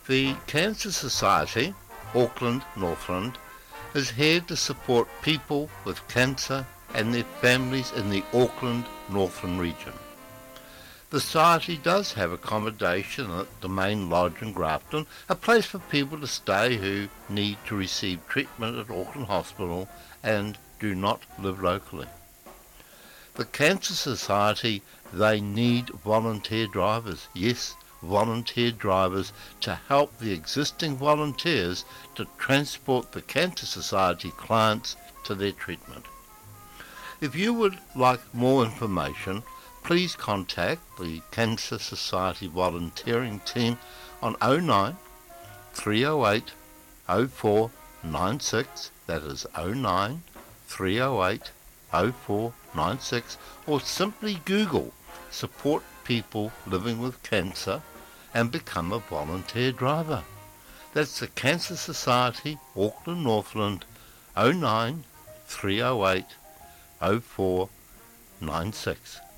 The Cancer Society, Auckland, Northland, is here to support people with cancer and their families in the Auckland, Northland region. The Society does have accommodation at the main lodge in Grafton, a place for people to stay who need to receive treatment at Auckland Hospital and do not live locally. The Cancer Society, they need volunteer drivers, yes, volunteer drivers to help the existing volunteers to transport the Cancer Society clients to their treatment. If you would like more information, please contact the Cancer Society volunteering team on 09 308 0496, that is 09 308 0496, or simply Google support people living with cancer and become a volunteer driver. That's the Cancer Society, Auckland, Northland, 09 308 0496.